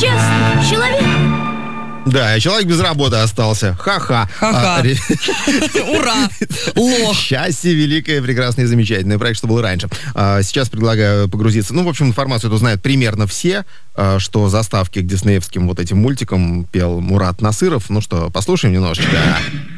честный человек. Да, человек без работы остался. Ха-ха. Ха-ха. Ура! Лох. Счастье великое, прекрасное и замечательное. Проект, что было раньше. Сейчас предлагаю погрузиться. В общем, информацию эту знают примерно все, что заставки к диснеевским вот этим мультикам пел Мурат Насыров. Ну что, послушаем немножечко.